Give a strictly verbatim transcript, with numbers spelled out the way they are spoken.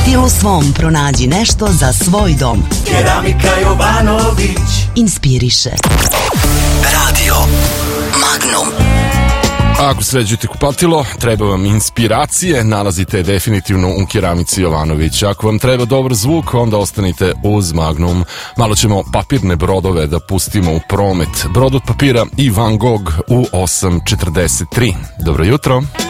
stilu svom pronađi nešto za svoj dom. Keramika Jovanović inspiriše. Radio Magnum. Ako sređujete kupatilo, treba vam inspiracije, nalazite je definitivno u Keramici Jovanović. Ako vam treba dobar zvuk, onda ostanite uz Magnum. Malo ćemo papirne brodove da pustimo u promet. Brod od papira i Van Gogh u osam četrdeset tri. Dobro jutro.